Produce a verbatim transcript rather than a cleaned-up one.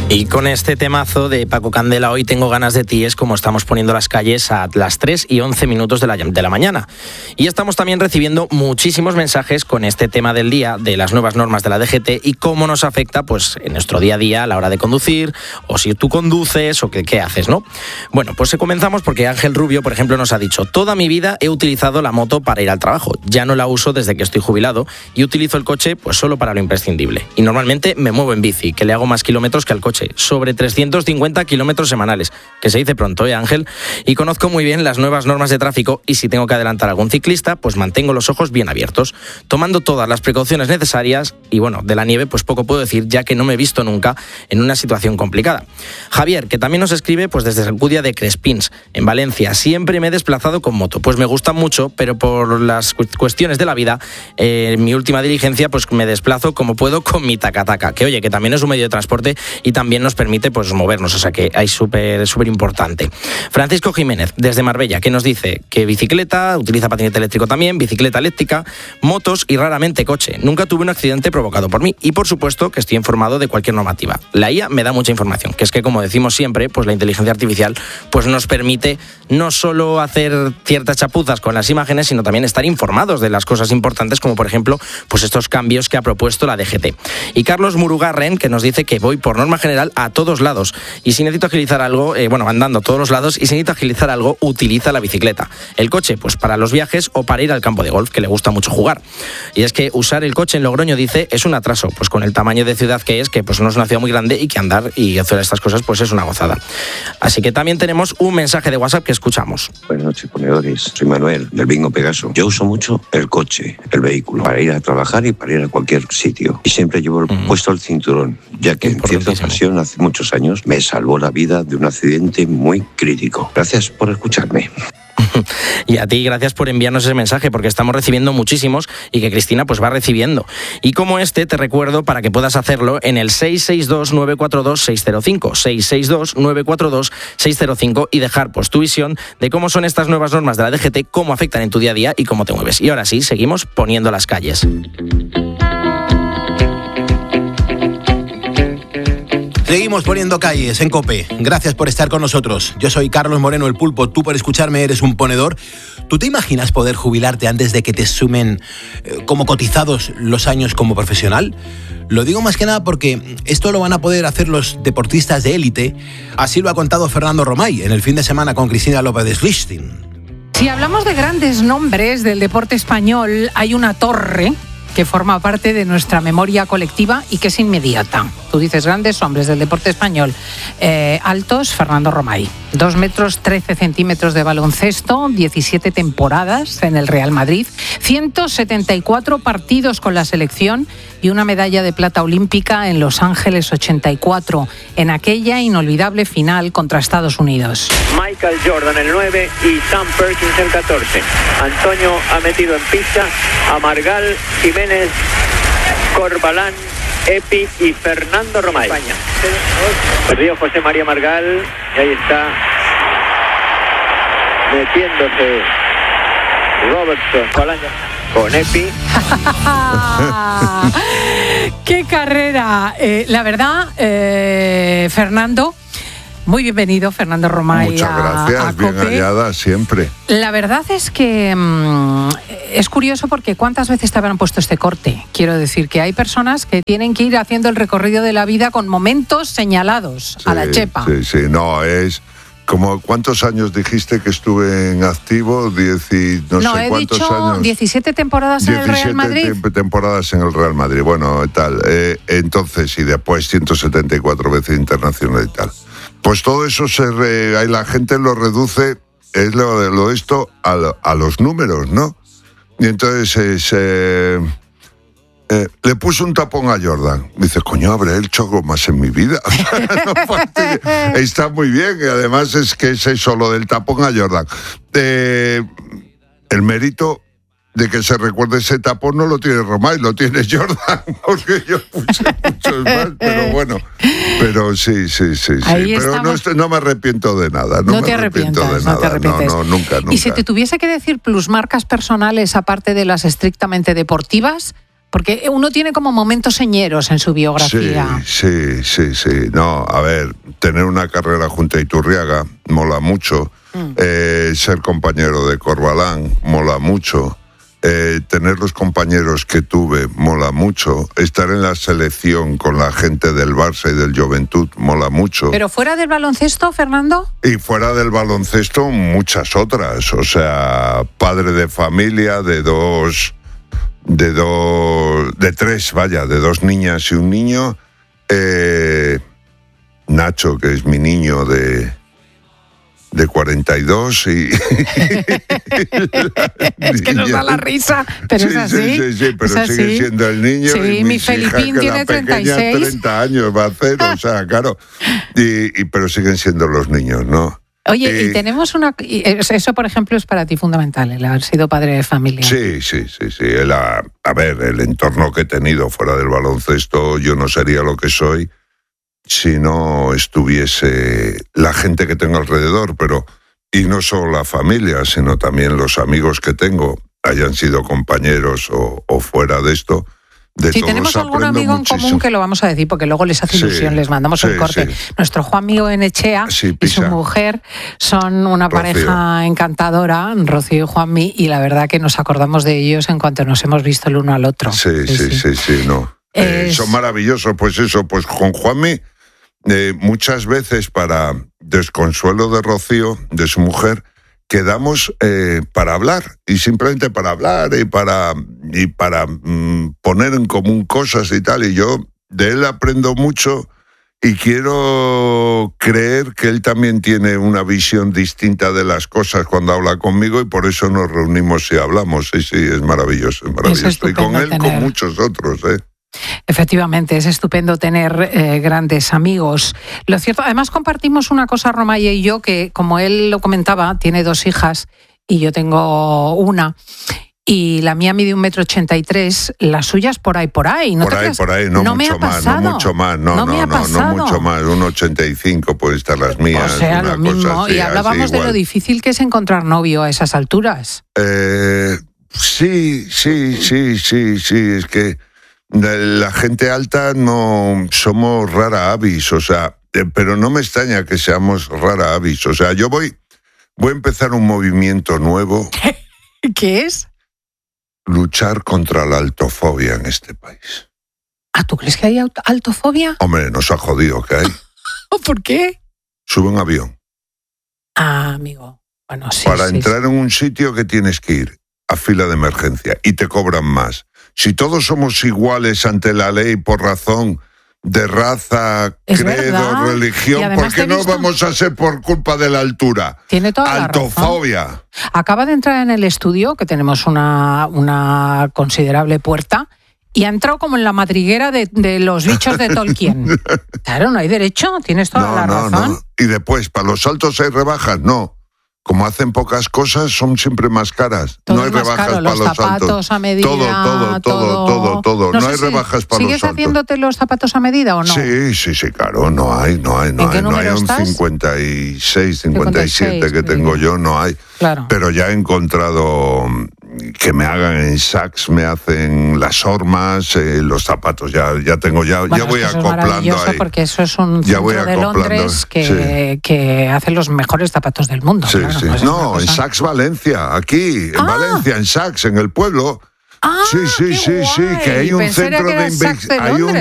Y con este temazo de Paco Candela, Hoy tengo ganas de ti, es como estamos poniendo las calles a las tres y once minutos de la, de la mañana. Y estamos también recibiendo muchísimos mensajes con este tema del día, de las nuevas normas de la D G T y cómo nos afecta pues en nuestro día a día a la hora de conducir, o si tú conduces o qué, qué haces, ¿no? Bueno, pues comenzamos porque Ángel Rubio, por ejemplo, nos ha dicho: toda mi vida he utilizado la moto para ir al trabajo, ya no la uso desde que estoy jubilado y utilizo el coche pues solo para lo imprescindible. Y normalmente me muevo en bici, que le hago más kilómetros que al coche, sobre trescientos cincuenta kilómetros semanales, que se dice pronto, ¿eh, Ángel? Y conozco muy bien las nuevas normas de tráfico y si tengo que adelantar a algún ciclista, pues mantengo los ojos bien abiertos, tomando todas las precauciones necesarias. Y bueno, de la nieve pues poco puedo decir, ya que no me he visto nunca en una situación complicada. Javier, que también nos escribe pues desde Alcudia de Crespins, en Valencia: siempre me he desplazado con moto, pues me gusta mucho, pero por las cuestiones de la vida, eh, en mi última diligencia pues me desplazo como puedo con mi tacataca, que oye, que también es un medio de transporte y también nos permite pues movernos, o sea que es súper súper importante. Francisco Jiménez, desde Marbella, que nos dice que bicicleta, utiliza patinete eléctrico también, bicicleta eléctrica, motos y raramente coche. Nunca tuve un accidente provocado por mí y por supuesto que estoy informado de cualquier normativa. La I A me da mucha información, que es que como decimos siempre, pues la inteligencia artificial pues nos permite no solo hacer ciertas chapuzas con las imágenes, sino también estar informados de las cosas importantes, como por ejemplo pues estos cambios que ha propuesto la D G T. Y Carlos Murugarren, que nos dice que voy por norma general a todos lados y si necesito agilizar algo, eh, bueno, andando a todos los lados, y si necesito agilizar algo, utiliza la bicicleta. El coche, pues para los viajes o para ir al campo de golf, que le gusta mucho jugar. Y es que usar el coche en Logroño, dice, es un atraso, pues con el tamaño de ciudad que es, que pues no es una ciudad muy grande y que andar y hacer estas cosas pues es una gozada. Así que también tenemos un mensaje de WhatsApp que escuchamos. Buenas noches, ponedores. Soy Manuel, del Bingo Pegaso. Yo uso mucho el coche, el vehículo, para ir a trabajar y para ir a cualquier sitio. Y siempre llevo mm. puesto el cinturón, ya que en cierta ocasión, hace muchos años, me salvó la vida de un accidente muy crítico. Gracias por escucharme. Y a ti, gracias por enviarnos ese mensaje, porque estamos recibiendo muchísimos y que Cristina pues va recibiendo. Y como este, te recuerdo para que puedas hacerlo en el seis seis dos, nueve cuatro dos, seis cero cinco, seis seis dos, nueve cuatro dos, seis cero cinco y dejar pues tu visión de cómo son estas nuevas normas de la D G T, cómo afectan en tu día a día y cómo te mueves. Y ahora sí, seguimos poniendo las calles. Seguimos poniendo calles en COPE. Gracias por estar con nosotros. Yo soy Carlos Moreno, el Pulpo. Tú por escucharme eres un ponedor. ¿Tú te imaginas poder jubilarte antes de que te sumen eh, como cotizados los años como profesional? Lo digo más que nada porque esto lo van a poder hacer los deportistas de élite. Así lo ha contado Fernando Romay en el fin de semana con Cristina López de Schlichting. Si hablamos de grandes nombres del deporte español, hay una torre que forma parte de nuestra memoria colectiva y que es inmediata. Tú dices grandes hombres del deporte español. Eh, altos, Fernando Romay. Dos metros trece centímetros de baloncesto, diecisiete temporadas en el Real Madrid, ciento setenta y cuatro partidos con la selección y una medalla de plata olímpica en Los Ángeles ochenta y cuatro, en aquella inolvidable final contra Estados Unidos. Michael Jordan el nueve y Sam Perkins el catorce. Antonio ha metido en pista a Margal, Jiménez, Corbalán, Epi y Fernando Romay. España. Perdió José María Margal y ahí está metiéndose Robertson con Epi. ¡Qué carrera! Eh, la verdad, eh, Fernando, muy bienvenido, Fernando Romay. Muchas gracias, a, a bien hallada siempre. La verdad es que mmm, es curioso porque ¿cuántas veces te habrán puesto este corte? Quiero decir que hay personas que tienen que ir haciendo el recorrido de la vida con momentos señalados sí, a la chepa. Sí, sí, no, es como ¿cuántos años dijiste que estuve en activo? Diez y no, no sé he cuántos dicho años. diecisiete temporadas en el Real Madrid. diecisiete temporadas en el Real Madrid, bueno, tal. Eh, entonces, y después ciento setenta y cuatro veces internacional y tal. Pues todo eso se re, ahí la gente lo reduce, es lo de lo esto, a, lo, a los números, ¿no? Y entonces es, eh, eh, le puso un tapón a Jordan. Dice, coño, habré hecho algo más en mi vida. No, está muy bien, y además es que es eso, lo del tapón a Jordan. Eh, el mérito de que se recuerde ese tapón no lo tiene Romay, lo tiene Jordan, porque yo puse muchos más, pero bueno, pero sí, sí, sí, sí. Ahí pero estamos... no, no me arrepiento de nada, no, no me te arrepiento de no nada, te arrepientes. no, no, nunca, nunca. Y si te tuviese que decir plusmarcas personales, aparte de las estrictamente deportivas, Porque uno tiene como momentos señeros en su biografía. Sí, sí, sí, sí. No, a ver, tener una carrera junto a Iturriaga mola mucho. Mm. Eh, ser compañero de Corbalán mola mucho. Eh, tener los compañeros que tuve mola mucho. Estar en la selección con la gente del Barça y del Joventut mola mucho. ¿Pero fuera del baloncesto, Fernando? Y fuera del baloncesto, muchas otras. O sea, padre de familia, de dos... de dos... de tres, vaya, de dos niñas y un niño. Eh, Nacho, que es mi niño de... de cuarenta y dos y... Es que nos da la risa, pero sí, es así. Sí, sí, sí, pero sigue así. Siendo el niño. Sí, y mi Felipín hijas, tiene treinta y seis. treinta años va a hacer, o sea, claro. Y, y, pero siguen siendo los niños, ¿no? Oye, y, y tenemos una... Y eso, por ejemplo, es para ti fundamental, el haber sido padre de familia. Sí, sí, sí, sí. El, a, a ver, el entorno que he tenido fuera del baloncesto, yo no sería lo que soy si no estuviese la gente que tengo alrededor, pero y no solo la familia, sino también los amigos que tengo, hayan sido compañeros o, o fuera de esto. De si tenemos algún amigo muchísimo. En común, que lo vamos a decir, porque luego les hace ilusión, sí, les mandamos sí, el corte. Sí. Nuestro Juan Mío Enechea sí, y su mujer son una Rocío. Pareja encantadora, Rocío y Juanmi, y la verdad que nos acordamos de ellos en cuanto nos hemos visto el uno al otro. Sí, sí, sí, sí, sí, sí no. Es... Eh, son maravillosos, pues eso, pues con Juanmi, eh, muchas veces para desconsuelo de Rocío, de su mujer, quedamos eh, para hablar, y simplemente para hablar y para, y para mm, poner en común cosas y tal, y yo de él aprendo mucho y quiero creer que él también tiene una visión distinta de las cosas cuando habla conmigo, y por eso nos reunimos y hablamos. Sí, sí, es maravilloso, es maravilloso. Es y con él, tener... con muchos otros, ¿eh? Efectivamente, es estupendo tener eh, grandes amigos. Lo cierto, además compartimos una cosa, Romaye y yo, que como él lo comentaba, tiene dos hijas y yo tengo una. Y la mía mide un metro ochenta y tres, las suyas por ahí, por ahí. ¿No por ahí, por ahí, no, no mucho más, no mucho más, no, no, no, no, no mucho más. Un ochenta y cinco puede estar las mías. O sea, una lo mismo. Cosa así, y hablábamos de lo difícil que es encontrar novio a esas alturas. Eh, sí, sí, sí, sí, sí, es que la gente alta no somos rara avis, o sea, eh, pero no me extraña que seamos rara avis. O sea, yo voy, voy a empezar un movimiento nuevo. ¿Qué es? Luchar contra la altofobia en este país. ¿Ah, tú crees que hay altofobia? Hombre, nos ha jodido que hay. ¿Por qué? Sube un avión. Ah, amigo. Bueno, sí. Para sí, entrar sí. en un sitio que tienes que ir a fila de emergencia y te cobran más. Si todos somos iguales ante la ley por razón de raza, es credo, verdad. Religión, ¿por qué no visto... vamos a ser por culpa de la altura? Tiene toda altofobia. La razón. Acaba de entrar en el estudio, que tenemos una, una considerable puerta, y ha entrado como en la madriguera de, de los bichos de Tolkien. Claro, no hay derecho, tienes toda no, la no, razón. No. Y después, ¿para los altos hay rebajas? No. Como hacen pocas cosas, son siempre más caras. Todo no hay más rebajas caro, para los, los zapatos altos. A medida, todo, todo, todo, todo, todo. No, no hay si rebajas para los altos. ¿Sigues haciéndote los zapatos a medida o no? Sí, sí, sí, claro, no hay, no hay, no hay. No hay un estás? cincuenta y seis, cincuenta y siete cincuenta y seis, que tengo yo, no hay. Claro. Pero ya he encontrado que me hagan en Saks, me hacen las hormas, eh, los zapatos, ya, ya tengo, ya, bueno, ya voy eso acoplando es ahí. Porque eso es un centro de Londres que, sí. que hace los mejores zapatos del mundo. Sí, claro, sí. pues No, en Saks Valencia, aquí, en ah. Valencia, en Saks, en el pueblo. Ah, sí, sí, sí, guay. sí, que hay un Pensé centro que de, inve- de hay un